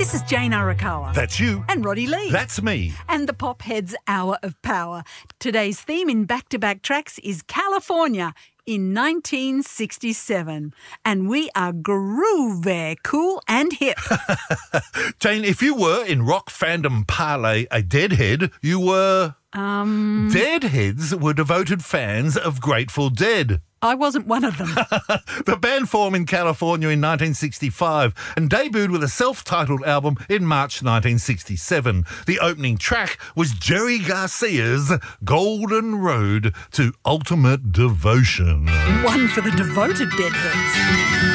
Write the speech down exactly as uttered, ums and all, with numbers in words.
This is Jane Arakawa. That's you. And Roddy Lee. That's me. And the Pop Heads Hour of Power. Today's theme in back-to-back tracks is California in nineteen sixty-seven. And we are groovy, cool and hip. Jane, if you were, in rock fandom parley, a deadhead, you were... Um... Deadheads were devoted fans of Grateful Dead. I wasn't one of them. The band formed in California in nineteen sixty-five and debuted with a self-titled album in March nineteen sixty-seven. The opening track was Jerry Garcia's Golden Road to Ultimate Devotion. One for the devoted deadheads.